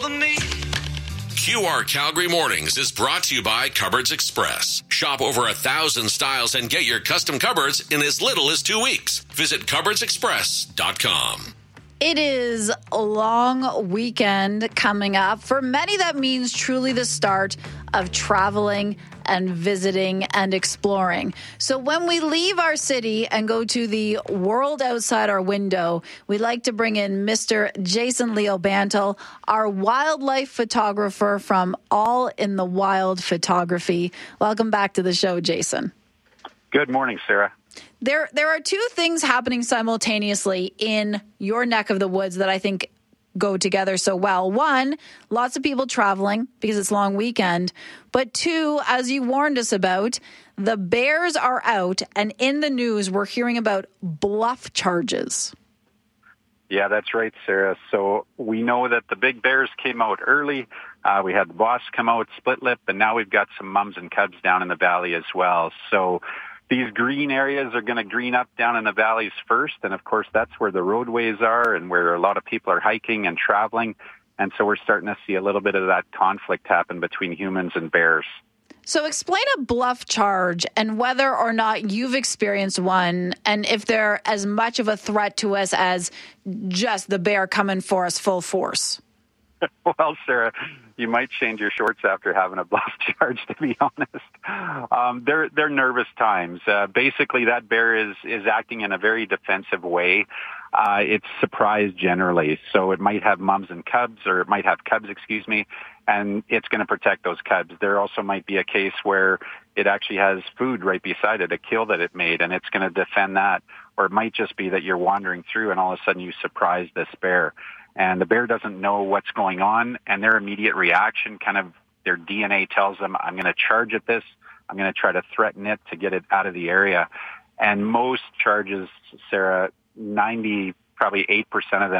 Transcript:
the meat. QR Calgary Mornings is brought to you by Cupboards Express. Shop over 1,000 styles and get your custom cupboards in as little as 2 weeks. Visit cupboardsexpress.com. It is a long weekend coming up. For many, that means truly the start of traveling and visiting and exploring. So when we leave our city and go to the world outside our window, we like to bring in Mr. Jason Leo Bantle, our wildlife photographer from All in the Wild Photography. Welcome back to the show, Jason. Good morning, Sarah. There are two things happening simultaneously in your neck of the woods that I think go together so well. One, lots of people traveling because it's long weekend. But two, as you warned us about, the bears are out, and in the news, we're hearing about bluff charges. Yeah, that's right, Sarah. So we know that the big bears came out early. We had the boss come out, split lip, and now we've got some mums and cubs down in the valley as well. So these green areas are going to green up down in the valleys first. And of course, that's where the roadways are and where a lot of people are hiking and traveling. And so we're starting to see a little bit of that conflict happen between humans and bears. So explain a bluff charge and whether or not you've experienced one, and if they're as much of a threat to us as just the bear coming for us full force. Well, Sarah, you might change your shorts after having a bluff charge, to be honest. They're nervous times. Basically, that bear is acting in a very defensive way. It's surprise generally. So it might have mums and cubs, or it might have cubs, and it's going to protect those cubs. There also might be a case where it actually has food right beside it, a kill that it made, and it's going to defend that. Or it might just be that you're wandering through and all of a sudden you surprise this bear. And the bear doesn't know what's going on, and their immediate reaction, kind of their DNA tells them, I'm going to charge at this. I'm going to try to threaten it to get it out of the area. And most charges, Sarah, probably 8% of